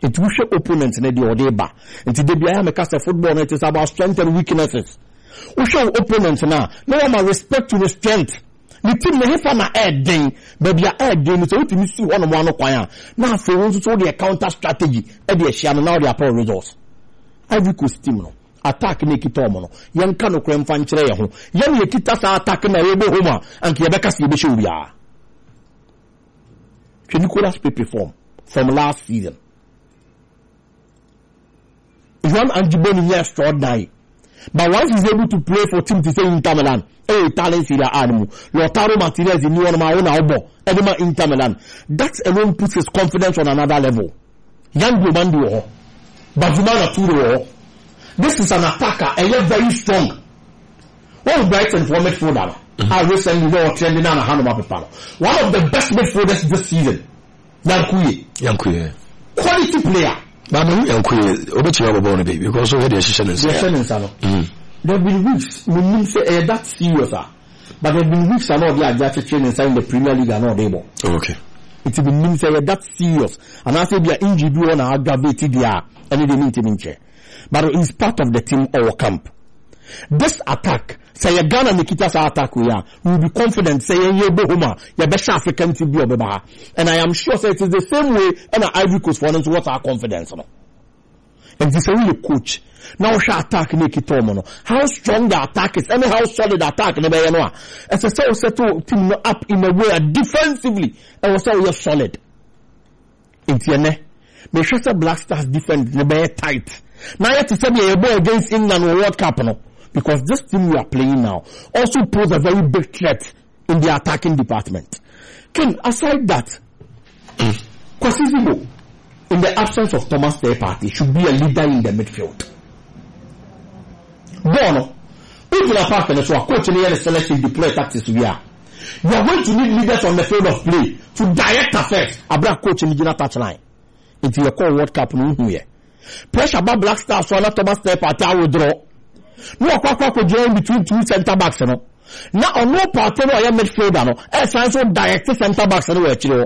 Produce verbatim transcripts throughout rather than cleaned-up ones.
It will show opponents in the Odeba. And today, I am a cast of football, it is about strength and weaknesses. We show opponents now. No one has respect to the strength. The team may have an air day, but we are air game, so we see one on one choir. Now, for one to show their counter strategy, and the share now their power results. Ivory Coast team, attack Nikitomono, young Kano Crem Fanchreho, young Yakitas attack in a Rebo Homa, and Quebec Sibishuria. Nicolas Pepe form from last season. One Anjiboni year extraordinary. But once he's able to play for team to say Inter Milan, eh, talent in the animal, Lautaro Martinez in one of my own elbow, Edema Inter Milan. That alone puts his confidence on another level. Young Blumandi, Bazumana Turo. This is an attacker, and yet very strong. One Brighton for midfielder. I recently know trending on a hand of Pepano. One of the best midfielders this season. Yankuye. Yankuye. Quality player. But I'm Yankuye. Obechi Wabo Baby. Because already a session is there. There have been weeks. We mean say uh, that's serious. But there have been weeks. I know they are just training inside the Premier League and not able. Oh, okay. It will mean say uh, that's serious. And I say they are injured on aggravated there. And they mean to mean che. But it's part of the team or camp. This attack. Say a Ghana Nikita's attack we are. We will be confident. Say a Yebohoma. Your best African team be Obebaha. And I am sure say it is the same way. And Ivory Coast for them to what our confidence. No? And this is really coach. Now she attack Nikitomono. How strong the attack is. And how solid the attack in the Bayanoa. As I say, we set team up in a way defensively. And we say we are solid. In Tiene. Make sure the Black Stars defend the Bay tight. Now you have to say a ball against England or World Cup. No? Because this team we are playing now also pose a very big threat in the attacking department. Ken, aside that, mm. Kwasi Zibo, in the absence of Thomas Partey, should be a leader in the midfield. Bono, if you are part of the coach in the selection deploy tactics we are, you are going to need leaders on the field of play to direct affairs. Abra coach in the general touchline. Into your call World Cup no here. Pressure about Black Stars so not Thomas Partey I will draw. No kwakwa ko join between two center backs no. Na on no part no ya midfielder no. E san so direct center backs no we chiro.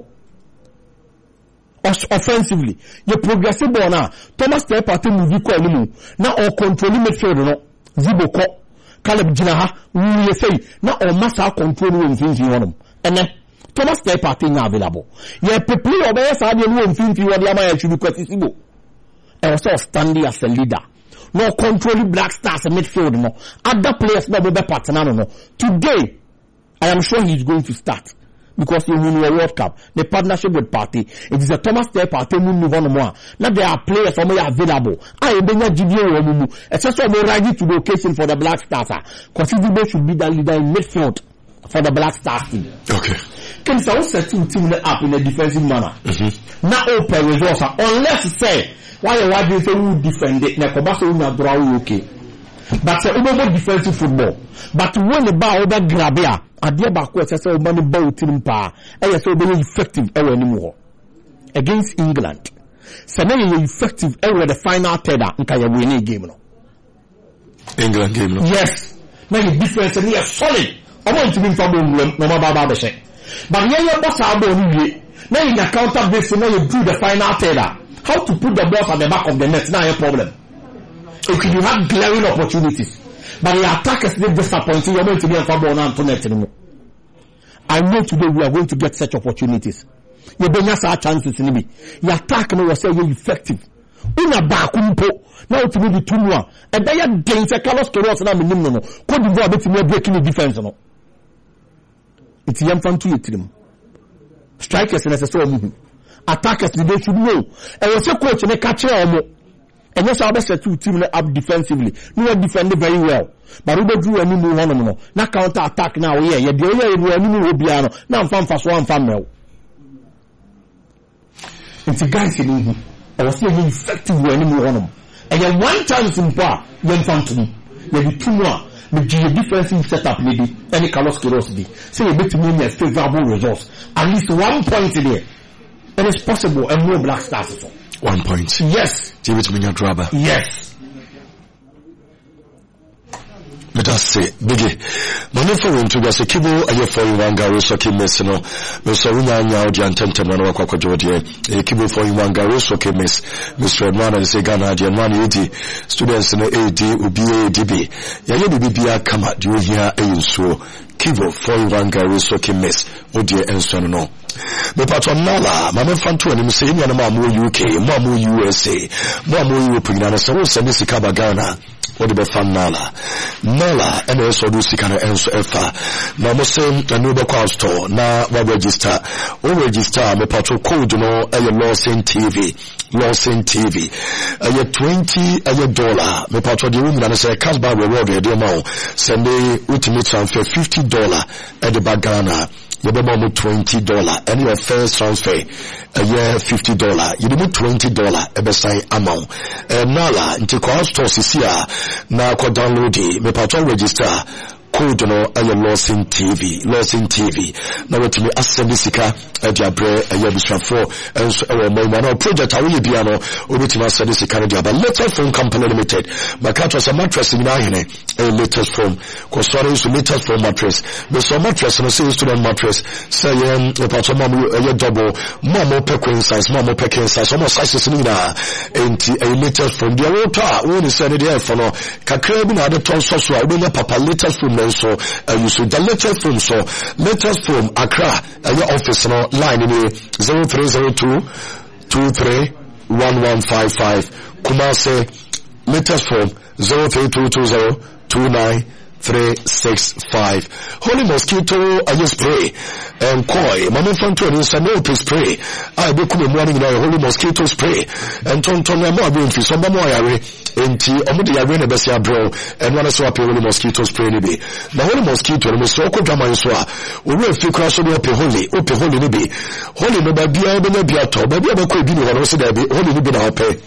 Offensively, you progressive ball na Thomas Partey move ko animu. Na o control midfield no. Zibo ko Caleb Jinaha we say na o massa control no mfinfi wonum. Ene Thomas Partey na available. Ye people obey sa de no mfinfi wo de ama ya chubi kwati Zibo. E was standing as a leader. No controlling Black Stars in midfield, no. Other players no be partner, no. Today, I am sure he's going to start because he won the World Cup. The partnership with Partey, it is a Thomas Partey who move on more. Now there are players who are available. I am being G D O Mumu. It's just so ready to the occasion for the Black Stars. Considerable should be the leader in midfield for the Black Stars team. Okay. Can you also set team up in a defensive manner? Mm-hmm. Now open resource unless say. Why you want to say who defend it? Na koba so na draw okay. But say over defensive football. But when the ball over grab ya, ade ba ko say say o man ball team pa. E say o be effective e wani mu ho. Against England. Say na you effective e with the final third nka ya win game no. England game no. Yes. Na you defense na solid. O mo ntimi fa bo nwem no ma ba ba be she. But here you boss abo ni wie. Na you counter base na you do the final third. How to put the ball at the back of the net, not a problem. Okay, you have glaring opportunities. But the attackers did disappointing. You're going to be a football now to net anymore. I know today we are going to get such opportunities. You don't have such chances in me. Your attack now was saying effective. Una bakumpo. Now to be the two more. And they are against a Carlos Queiroz and I'm in no. Could you go between breaking the defense no? It's young fan to you. Strikers and necessary. Attackers they should know. And was a coach and a catcher or and yes, I best two team up defensively. You are defending very well. But we don't do any more one no. Now counter attack now, yeah, yeah, the way you any more Obiano. Now I'm fan fast one fan now. It's a guy saying I was saying effective any more one. And then one chance in bar, one fan to me. You be two more. The defensive setup maybe any Carlos Queiroz did. Say a bit to me a favorable results. At least one point there. It is possible and more Black Stars. One point. Yes. David Minya Draba. Yes. Let us That's it. Biggie. Manufo went to say Kibo aye for you one garo soki miss no. Me so unya nya odi antente no na kwa jodie. E Kibo for you one garo soki miss. Mister Edwana say Ghana di Edwana edi students no A D ubi A D B. Ya ye bibia kama di o hia eyinsuo. Kibo for you one garo soki miss. Odi enso no. Me patron nala mama fanto ani say nya na ma mo U K, mo mo U S A, mo mo Europe na so send sikaba Ghana. What the fan nala nala and also do sikana enso efa na mo say na no be kwa store na wa register o register me patron code no e Lawson T V Lawson T V e twenty e dollar me patron the woman na say cash back reward e dey ma send the ultimate transfer fifty dollars at the Ghana. You be twenty dollars and your first transfer a year fifty dollars. You be twenty dollars a sign amount. And nala into cost to here na ko download me patron register code no a Lawson T V Lawson T V na what me asend sika e dia bre e ya bisra for and so e mo na project a we bia no obetima asend sika no dia ba latest phone company limited makato sa mattress ni na hene a latest phone ko sorry so latest phone mattress me so mattress no say student mattress say um e pa so ma e double mo mo pe queen size mo mo pe king size so mo sizes ni na enti a latest phone dia wo ta wo ni say dia for no kakra bi na de ton so so a obenya papa latest phone so uh, you should the latest phone so latest phone Accra uh, your office no line in zero three zero two two three one one five five Kumase latest phone zero three two two zero two nine three six five Holy Mosquito I just spray and koi mama fanto ni sanope spray I be come morning na Holy Mosquito spray and ton ton na mo be so mo yare enti omude yare na besi abro and one so apple Holy Mosquito spray ni be na Holy Mosquito no so ko dwama so a oru afi kura so be holy ope holy ni be holy no ba bia be na bia to ba bia ba ko bi ni ho so da be holy ni be na ope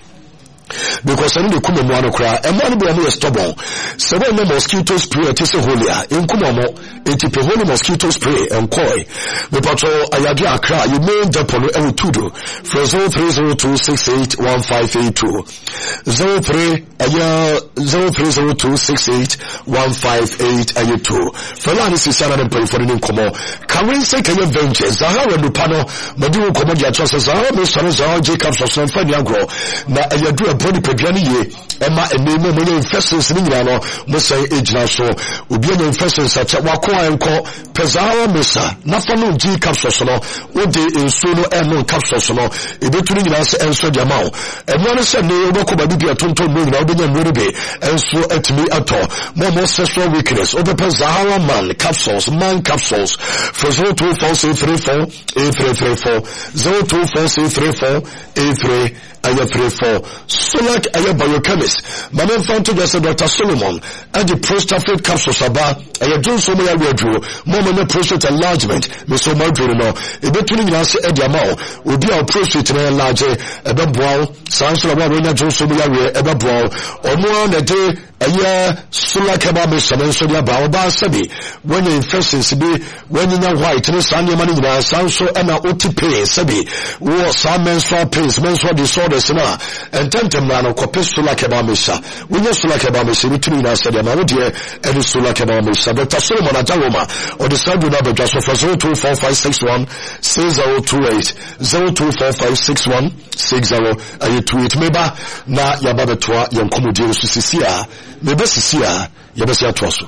because I need to come and cry and one be a stubborn seven mosquito spray it is a holy in kumomo it is a holy mosquito spray and koi the patrol ayadi Accra you may depolo e tudo for zero three zero two six eight one five eight two zero three aya zero three zero two six eight one five eight eight two for la this is another pay for the komo can we say can you venture Zahara do pano madu komo dia trust Zahara me so Zahara Jacob so so fa dia gro na ayadu body pedwani ye ema enemo mo infections ni nyina no mo say ejina so obi na infections ache wako anko pezawa mesa na fa no G capsules no wo de enso no eno capsules no ebetuni nyina se enso de mawo emo no se ne obako ba bibia tonton no nyina obenya no be enso atimi ato mo mo sexual weakness obe pezawa man capsules man capsules for zero two four three four eight three three four zero two four three four eight three aya three four Solak aya biochemist mama fanto Doctor Doctor Solomon and the prostate capsules aba aya Johnson mo ya wadro mama na prostate enlargement me so madro no ebetuni nyina se e dia mawo obi a prostate na enlarge ebe boawo sanso na wa nya Johnson mo ya we ebe boawo omo na de aya Solak aba me so na so dia ba oba sabi when infections be when nya white no san nyama nyina sanso na otipe sabi wo san menstrual pains menstrual disorders na ententem na no kope Solak aba me sha we nya Solak aba me sha bituni na sabi na wo de e do Solak aba me sha Doctor Solomon Ajawoma or the sadu na be so for zero two four five six one six zero two eight zero two four five six one six zero eight two eight meba na yaba betwa yankomodi rusisi a meba sisi a yaba sia toso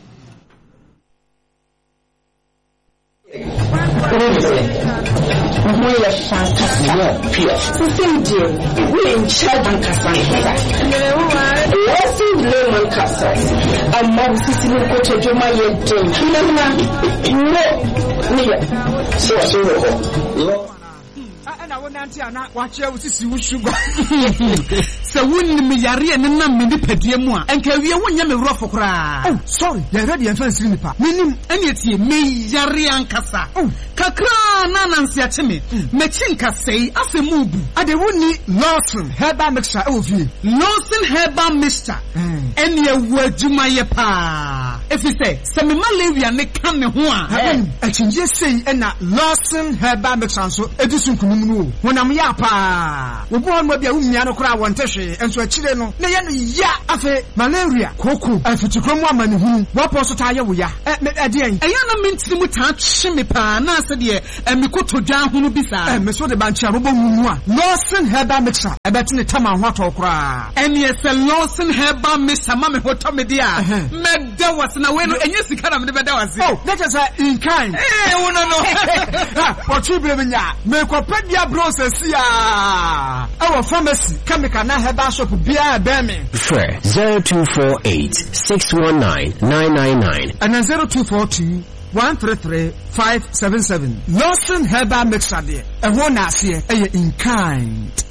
we are fantastic. We in charge and Cassanova. What's in Lemon Castle? A mom sitting in Coach Joma Yedin. No, so so. I want to watch you see sugar. So when me yari and nam me pediemwa and can we won yam rough cry. Oh, sorry, you're ready and fancy me pa. Meaning and yet me yari and cassa. Oh, kakra nanansia to me. Mechinka say as a mubu. I de wuni Lawson herba mixture of you. Lawson herba mixture. And your word Jumaya pa. if you say se me malaria ne ka me ho a e chinje sei e na Lawson herbal mixture so edisun kunum no wonam ya pa wo bo no bia umia no kora wonte hwe enso akire no na ye no ya afi malaria koko afitikrom amane hu wo po so ta ye wo ya e de en eya na mentini mu ta hwe me pa na ase de e me kotodwa ho no bisa e me so de ba ntia bo bo mu a Lawson herbal mixture e betine tama ho to kora eni e se Lawson herbal mixture ma me ho to me dia me da was na we no enye sika na me be da was oh that is in kind eh wo no no what you believe in ya me ko pedia process ya our pharmacy chemical na herbal shop bia be me Fair zero two four eight six one nine nine nine nine and zero two four two one three three five seven seven Lawson herbal mixture there and one ase in kind.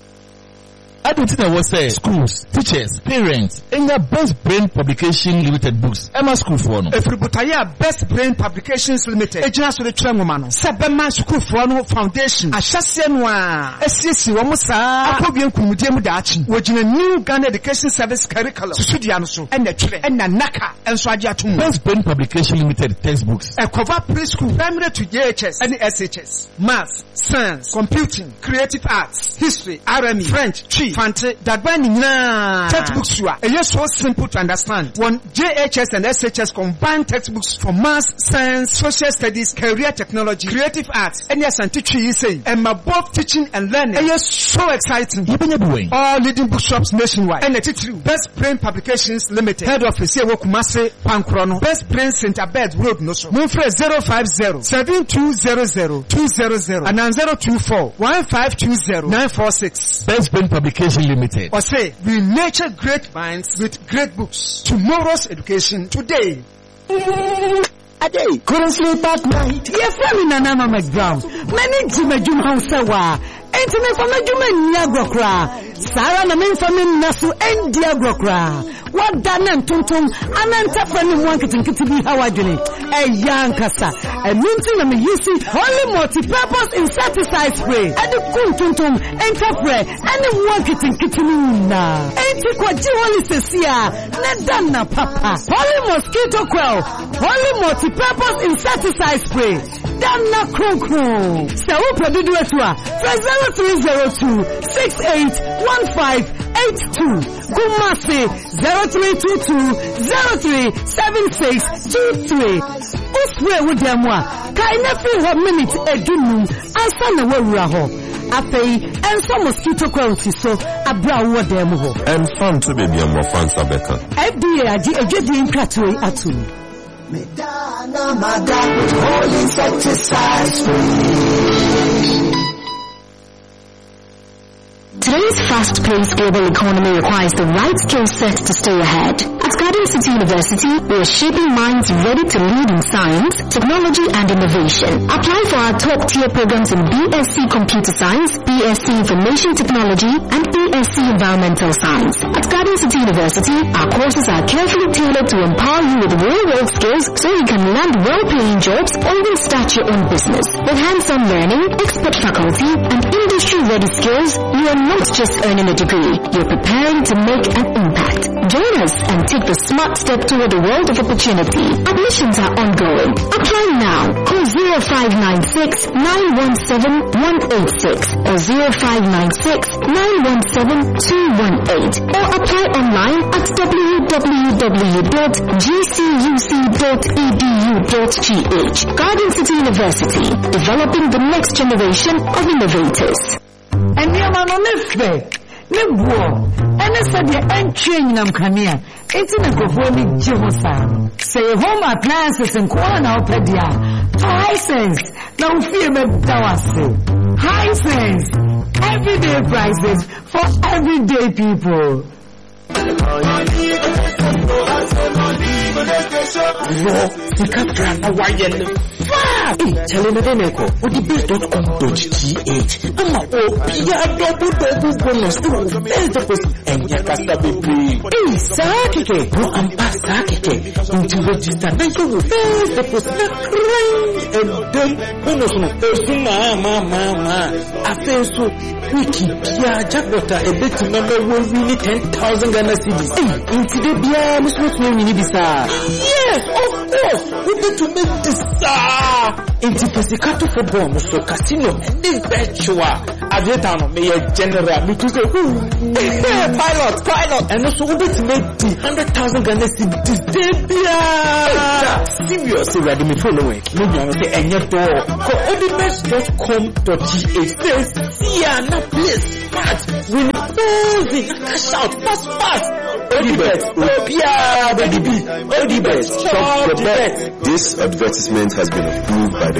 I don't think I was say schools, teachers, parents, in your Best Brain Publication Limited books. Emma School for no. If you put a Best Brain Publications Limited, a just the Tremomano, Sabema School for no foundation, a Shassianwa, S C C, Wamusa, Akobian Kumudium Dachi, which in a new Ghana Education Service curriculum, Sudianoso, and the Tre, and the Naka, and Swajatum. Best Brain Publication Limited textbooks. A cover preschool, primary to J H S, and S H S, Maths, Science, Computing, Creative Arts, History, R M E, French, Chi, Fante, that binding na textbooks you are. A yes so simple to understand. One J H S and S H S combine textbooks for math, science, social studies, career technology, creative arts, and yes and teaching you say. And my both teaching and learning. And yes so exciting. All leading bookshops nationwide. And the teacher Best Brain Publications Limited. Head office here Wokumase Pankrono. Best Brain Center Bed Road no so. Move for zero five zero seven two zero zero two zero zero and zero two four one five two zero nine four six. Best Brain Publication Limited. Or say, we nurture great minds with great books. Tomorrow's education today. Ade, couldn't sleep at night. Yes, I'm in Anama McBrown. Many Jimmy Jum Hausawa. Intimate from a Juman Niagara. Sarah and a from Nasu and Diagrokra. What done and Tuntum and Antafan wanted to be how I do it. A young cassa. A minting and using only multi-purpose insecticide spray. And the Kuntum and Capre and the wanted Kitimuna. Ain't it what you only say? Nadana Papa. Holy mosquito quell. Holy multi-purpose insecticide spray. Dana Kronko. So produce it for zero three zero two six eight one five eight two. Kumasi zero three two two zero three seven six two three. Uswe with them wa. Kaina fi one minute edunum. Asa na wura ho. Afei and some mosquito coils so abra wo dem ho. And fun to baby and more fun sabeka. F D A adi ejedi nkratwe atum. Medana Mada with all insecticides free. Today's fast-paced global economy requires the right skill set to stay ahead. At Garden City University, we are shaping minds ready to lead in science, technology, and innovation. Apply for our top-tier programs in B S c Computer Science, B S c Information Technology, and B S c Environmental Science. At Garden City University, our courses are carefully tailored to empower you with real-world skills so you can land well-paying jobs or even start your own business. With hands-on learning, expert faculty, and industry-ready skills, you are not just earning a degree, you're preparing to make an impact. Join us and take the smart step toward a world of opportunity. Admissions are ongoing. Apply now. Call zero five nine six nine one seven one eight six or zero five nine six nine one seven two one eight or apply online at w w w dot g c u c dot e d u dot g h. Garden City University, developing the next generation of innovators. And you are on the fake. Nebuo, and I said the entry in Amkania. It's in a Govoni Jehosan. Say home appliances and Kuana Opedia. High sense. No fear me Dawase. High sense. Everyday prices for everyday people. No, you can't run away. Fast! Hey, tell me then echo. odibet dot com dot g h. I'm a Opia double double bonus. First deposit and Yakasa baby. Hey, Sakike. No, I'm past Sakike. Into register. Now you will first deposit. And then bonus no. Esuma mama mama. After so wiki Pia Jackwater a bit member will win ten thousand Ghana cedis. Hey, into the Bia Miss What we need this. Yes, of course. We need to make this star. Into Pesicato football, so casino and this virtual. Avietano may a general me to say pilot, pilot, and also we need to make the hundred thousand Ghana cedis. Debia seriously ready me following. Maybe I will say any door. Call odibet dot com dot g h. Says yeah, not please smart. We need posing, cash out, fast, fast. Odibet, Opia, baby, Odibet, shop the bet. This advertisement has been approved by the